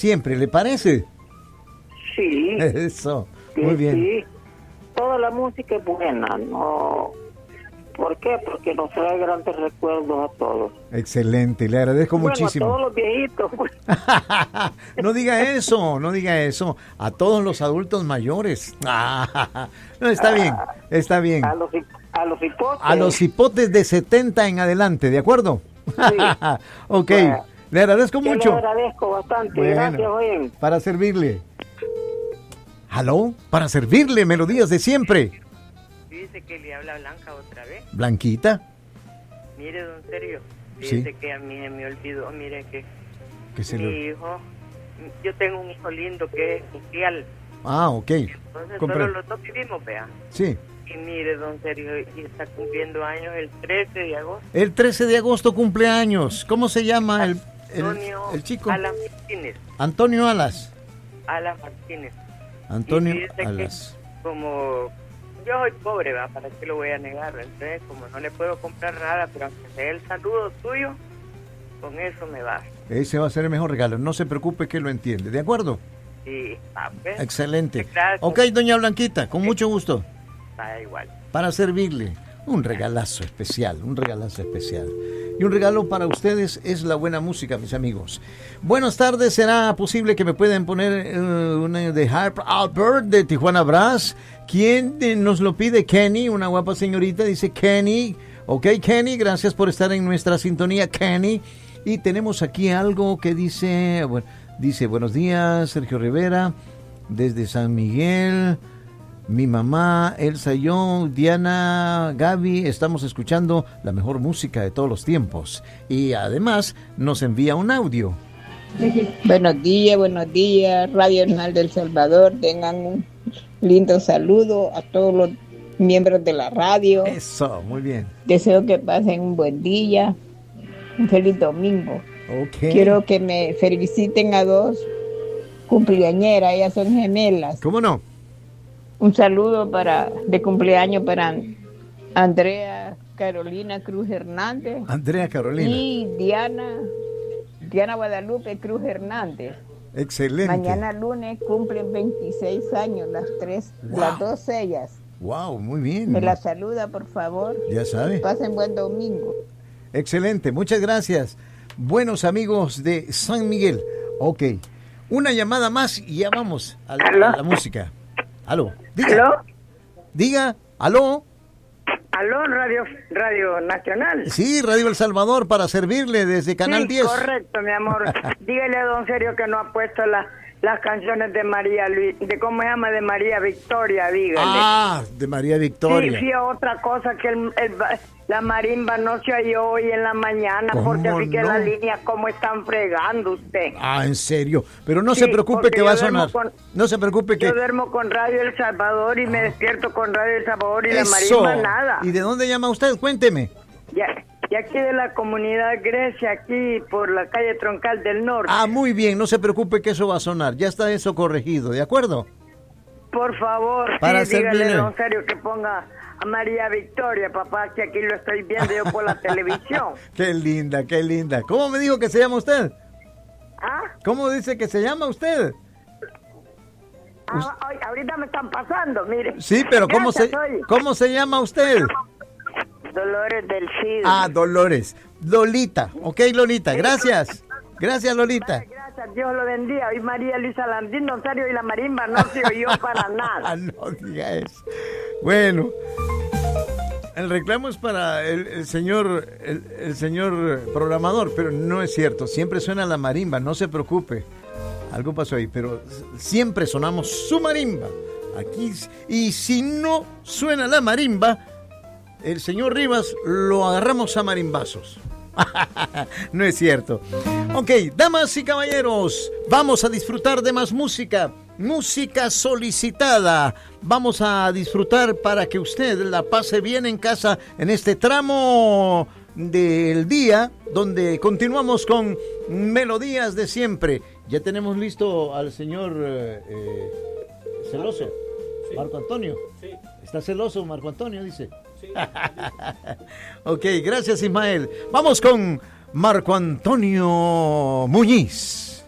Siempre, ¿le parece? Sí. Eso, Sí, muy bien. sí. Toda la música es buena, ¿no? ¿Por qué? Porque nos trae grandes recuerdos a todos. Excelente, le agradezco muchísimo. A todos los viejitos. Pues. No diga eso, no diga eso. A todos los adultos mayores. No, está bien, está bien. A los hipotes. A los hipotes de 70 en adelante, ¿de acuerdo? Sí. Ok, Bueno, le agradezco mucho. Le agradezco bastante, Bueno, gracias, oyen. Para servirle. ¿Aló? Para servirle, melodías de siempre. Dice que le habla Blanca otra vez. Blanquita. Mire, don Sergio, Sí. dice que a mí se me olvidó, mire que ¿Qué se mi le... hijo, yo tengo un hijo lindo que es social, ok. entonces solo los dos vivimos, vea. Sí. Y mire, don Sergio, y está cumpliendo años el 13 de agosto. El 13 de agosto cumpleaños. ¿Cómo se llama el chico? Alan Martínez. Antonio Alas. Alan Martínez. Antonio Y dice Alas. que como yo soy pobre, ¿va? ¿Para qué lo voy a negar? Entonces, como no le puedo comprar nada, pero aunque sea el saludo tuyo, con eso me va. Ese va a ser el mejor regalo. No se preocupe que lo entiende. ¿De acuerdo? Sí, pues. Excelente. Gracias. Ok, doña Blanquita, con mucho gusto. Da igual. Para servirle. Un regalazo especial, un regalazo especial. Y un regalo para ustedes es la buena música, mis amigos. Buenas tardes, ¿será posible que me puedan poner una de Harp Albert de Tijuana Brass? ¿Quién nos lo pide? Kenny, una guapa señorita, dice Kenny. Ok, Kenny, gracias por estar en nuestra sintonía, Kenny. Y tenemos aquí algo que dice, buenos días, Sergio Rivera, desde San Miguel. Mi mamá, Elsa, yo, Diana, Gaby, estamos escuchando la mejor música de todos los tiempos. Y además nos envía un audio. Buenos días, Radio Nacional del Salvador. Tengan un lindo saludo a todos los miembros de la radio. Eso, muy bien. Deseo que pasen un buen día, un feliz domingo. Okay. Quiero que me feliciten a dos cumpleañeras, ellas son gemelas. ¿Cómo no? Un saludo de cumpleaños para Andrea Carolina Cruz Hernández. Andrea Carolina. Y Diana Guadalupe Cruz Hernández. Excelente. Mañana lunes cumplen 26 años las dos ellas. Wow, muy bien. Me la saluda, por favor. Ya sabe. Pasen buen domingo. Excelente, muchas gracias. Buenos amigos de San Miguel. Ok, una llamada más y ya vamos a la música. Aló, diga. ¿Aló? Diga, aló. ¿Aló, Radio Nacional? Sí, Radio El Salvador, para servirle desde Canal 10. Correcto, mi amor. Dígale a don Sergio que no ha puesto las canciones de María Luis, ¿cómo se llama? De María Victoria, dígale. De María Victoria. Sí, otra cosa que la marimba no se oyó hoy en la mañana, porque así que las líneas como están fregando usted. En serio, pero no se preocupe que va a sonar. No se preocupe que... Yo duermo con Radio El Salvador y me despierto con Radio El Salvador y la marimba nada. ¿Y de dónde llama usted? Cuénteme. Y aquí de la comunidad Grecia, aquí por la calle Troncal del Norte. Muy bien, no se preocupe que eso va a sonar. Ya está eso corregido, ¿de acuerdo? Por favor, dígale, don Sergio, que ponga a María Victoria, papá, que aquí lo estoy viendo yo por la televisión. Qué linda, qué linda. ¿Cómo me dijo que se llama usted? ¿Cómo dice que se llama usted? Ahorita me están pasando, mire. Sí, pero ¿cómo se llama usted? Dolores del Cid. Dolores. Lolita. Ok, Lolita, gracias. Gracias, Lolita. Gracias, Dios lo bendiga. Hoy María Luisa Landín, don Sergio, y la marimba no se oyó para nada. No diga eso. Bueno, el reclamo es para el señor programador, pero no es cierto. Siempre suena la marimba, no se preocupe. Algo pasó ahí, pero siempre sonamos su marimba. Aquí, y si no suena la marimba, el señor Rivas lo agarramos a marimbazos. No es cierto. Ok, damas y caballeros, vamos a disfrutar de más música. Música solicitada. Vamos a disfrutar para que usted la pase bien en casa en este tramo del día donde continuamos con melodías de siempre. Ya tenemos listo al señor celoso, sí. Marco Antonio. Sí. ¿Está celoso Marco Antonio? Dice. Sí. Ok, gracias Ismael. Vamos con Marco Antonio Muñiz.